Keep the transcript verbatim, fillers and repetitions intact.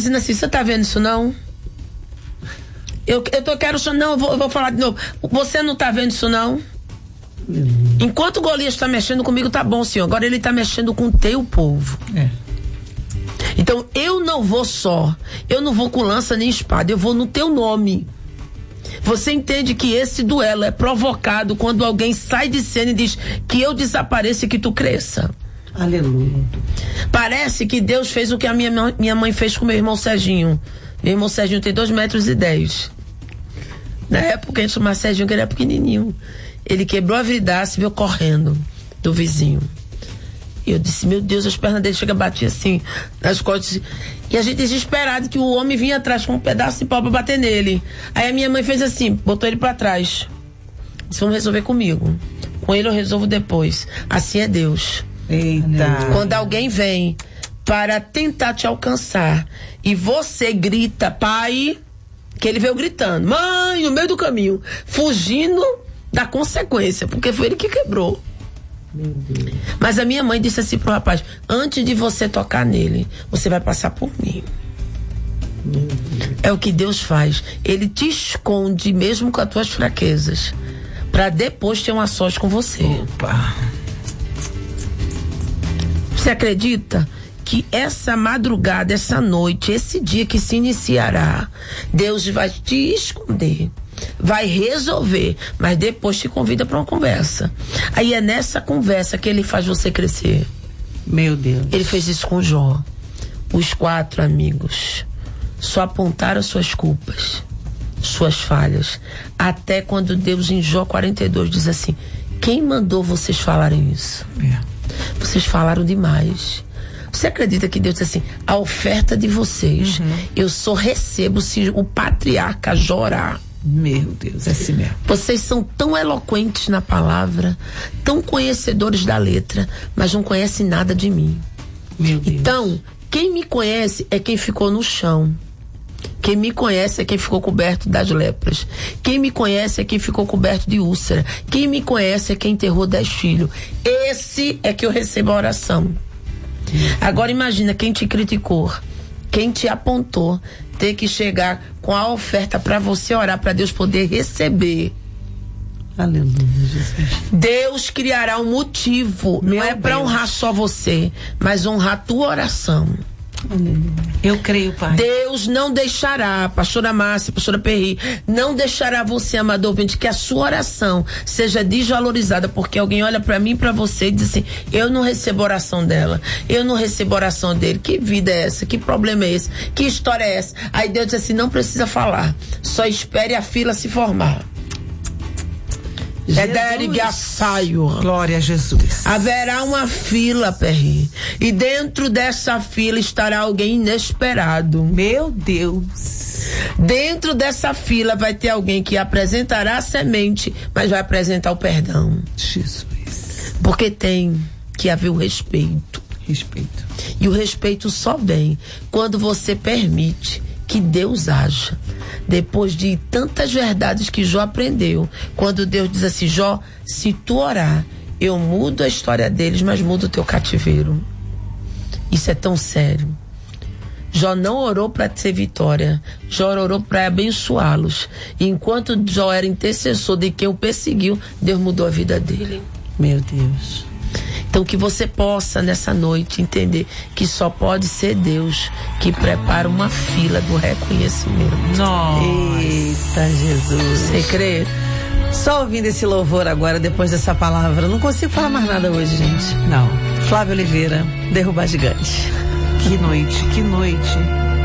dizendo assim, você tá vendo isso não? Eu, eu tô, quero, não, eu vou, eu vou falar de novo. Você não tá vendo isso não? Uhum. Enquanto o Golias está mexendo comigo, tá bom, Senhor. Agora ele tá mexendo com o teu povo. É. Então eu não vou só, eu não vou com lança nem espada, eu vou no teu nome. Você entende que esse duelo é provocado quando alguém sai de cena e diz que eu desapareça e que tu cresça. Aleluia. Parece que Deus fez o que a minha, minha mãe fez com meu irmão Serginho. Meu irmão Serginho tem dois metros e dez. Na época a gente chamava Serginho, que ele era pequenininho. Ele quebrou a vidraça e veio correndo do vizinho. E eu disse, meu Deus, as pernas dele chegam a bater assim nas costas. E a gente desesperado que o homem vinha atrás com um pedaço de pau pra bater nele. Aí a minha mãe fez assim, botou ele pra trás. Disse, vamos resolver comigo. Com ele eu resolvo depois. Assim é Deus. Eita. Quando alguém vem para tentar te alcançar e você grita, pai, que ele veio gritando, mãe, no meio do caminho, fugindo da consequência, porque foi ele que quebrou. Meu Deus. Mas a minha mãe disse assim pro rapaz, antes de você tocar nele, você vai passar por mim. Meu Deus. É o que Deus faz. Ele te esconde mesmo com as tuas fraquezas, para depois ter uma sorte com você. Opa. Você acredita que essa madrugada, essa noite, esse dia que se iniciará, Deus vai te esconder, vai resolver, mas depois te convida para uma conversa. Aí é nessa conversa que ele faz você crescer. Meu Deus. Ele fez isso com Jó. Os quatro amigos só apontaram suas culpas, suas falhas, até quando Deus em Jó quarenta e dois diz assim, quem mandou vocês falarem isso? É. Vocês falaram demais. Você acredita que Deus diz assim, a oferta de vocês, uhum. eu só recebo se o patriarca Jó orar. Meu Deus, é assim mesmo. Vocês são tão eloquentes na palavra, tão conhecedores da letra, mas não conhecem nada de mim. Meu Deus. Então, quem me conhece é quem ficou no chão. Quem me conhece é quem ficou coberto das lepras. Quem me conhece é quem ficou coberto de úlcera. Quem me conhece é quem enterrou dez filhos. Esse é que eu recebo a oração. Agora imagina quem te criticou, quem te apontou, ter que chegar com a oferta para você orar, para Deus poder receber. Aleluia, Jesus. Deus criará um motivo, Meu não é para honrar só você, mas honrar a tua oração. Eu creio, Pai. Deus não deixará, pastora Márcia, pastora Perri, não deixará você, amado ouvinte, que a sua oração seja desvalorizada, porque alguém olha pra mim e pra você e diz assim, eu não recebo oração dela, eu não recebo oração dele, que vida é essa, que problema é esse, que história é essa? Aí Deus diz assim, não precisa falar, só espere a fila se formar. Glória a Jesus. Haverá uma fila, Perri, e dentro dessa fila estará alguém inesperado. Meu Deus. Dentro dessa fila vai ter alguém que apresentará a semente, mas vai apresentar o perdão. Jesus. Porque tem que haver o respeito. Respeito. E o respeito só vem quando você permite que Deus haja. Depois de tantas verdades que Jó aprendeu, quando Deus diz assim, Jó, se tu orar, eu mudo a história deles, mas mudo o teu cativeiro. Isso é tão sério. Jó não orou para ter vitória, Jó orou para abençoá-los. E enquanto Jó era intercessor de quem o perseguiu, Deus mudou a vida dele. Meu Deus. Então que você possa nessa noite entender que só pode ser Deus que prepara uma fila do reconhecimento. Nossa. Eita, Jesus. Você crê? Só ouvindo esse louvor agora, depois dessa palavra, não consigo falar mais nada hoje, gente. Não. Flávio Oliveira, Derrubar Gigante. Que noite, que noite.